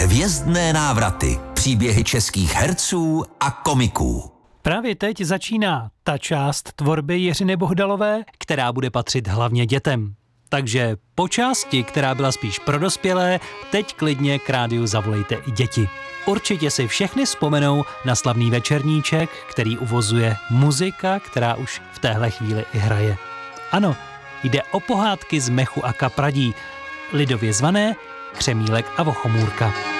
Hvězdné návraty, příběhy českých herců a komiků. Právě teď začíná ta část tvorby Jiřiny Bohdalové, která bude patřit hlavně dětem. Takže po části, která byla spíš pro dospělé, teď klidně k rádiu zavolejte i děti. Určitě si všechny vzpomenou na slavný večerníček, který uvozuje muzika, která už v téhle chvíli i hraje. Ano, jde o pohádky z mechu a kapradí, lidově zvané Křemílek a Vochomůrka.